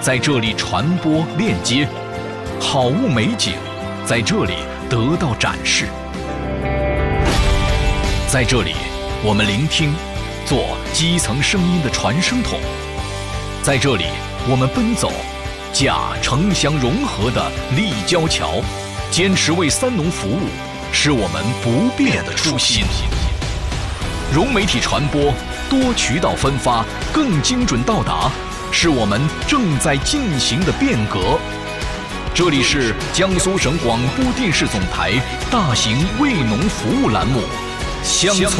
在这里传播链接，好物美景在这里得到展示。在这里，我们聆听，做基层声音的传声筒；在这里，我们奔走，架城乡融合的立交桥，坚持为三农服务，是我们不变的初心。融媒体传播，多渠道分发，更精准到达，是我们正在进行的变革。这里是江苏省广播电视总台大型为农服务栏目《乡村